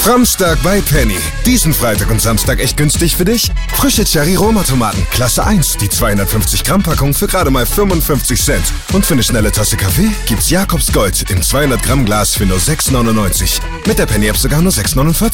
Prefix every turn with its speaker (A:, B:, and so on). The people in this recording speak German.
A: Samstag bei Penny. Diesen Freitag und Samstag echt günstig für dich? Frische Cherry-Roma-Tomaten, Klasse 1, die 250 Gramm Packung für gerade mal 55 Cent. Und für eine schnelle Tasse Kaffee gibt's Jakobs Gold im 200 Gramm Glas für nur 6,99. Mit der Penny-App sogar nur 6,49.